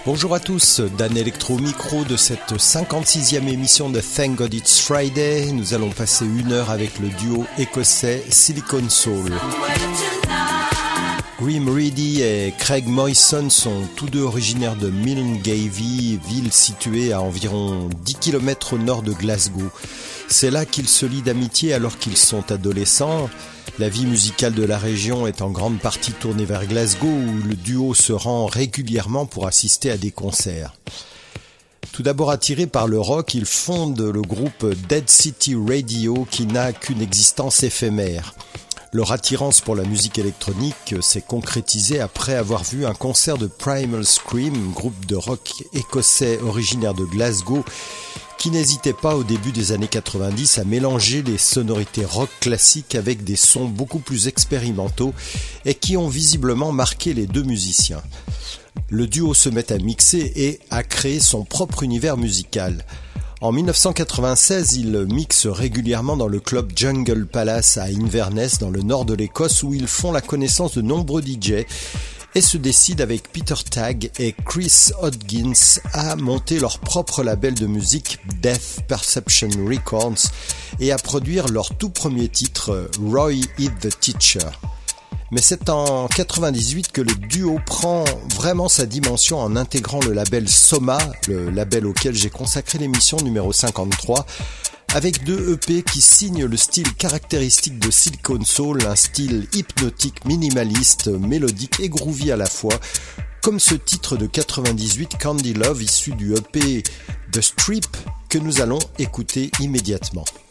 Bonjour à tous, Dan Electro au micro de cette 56e émission de Thank God It's Friday. Nous allons passer une heure avec le duo écossais Silicon Soul. Grim Reedy et Craig Morrison sont tous deux originaires de Milngavie, ville située à environ 10 km au nord de Glasgow. C'est là qu'ils se lient d'amitié alors qu'ils sont adolescents. La vie musicale de la région est en grande partie tournée vers Glasgow où le duo se rend régulièrement pour assister à des concerts. Tout d'abord attirés par le rock, ils fondent le groupe Dead City Radio qui n'a qu'une existence éphémère. Leur attirance pour la musique électronique s'est concrétisée après avoir vu un concert de Primal Scream, groupe de rock écossais originaire de Glasgow, qui n'hésitait pas au début des années 90 à mélanger les sonorités rock classiques avec des sons beaucoup plus expérimentaux et qui ont visiblement marqué les deux musiciens. Le duo se met à mixer et à créer son propre univers musical. En 1996, ils mixent régulièrement dans le club Jungle Palace à Inverness dans le nord de l'Écosse où ils font la connaissance de nombreux DJ et se décident avec Peter Tagg et Chris Hodgins à monter leur propre label de musique Death Perception Records et à produire leur tout premier titre Roy is the Teacher. Mais c'est en 98 que le duo prend vraiment sa dimension en intégrant le label Soma, le label auquel j'ai consacré l'émission numéro 53, avec deux EP qui signent le style caractéristique de Silicon Soul, un style hypnotique, minimaliste, mélodique et groovy à la fois, comme ce titre de 98 Candy Love issu du EP The Strip que nous allons écouter immédiatement.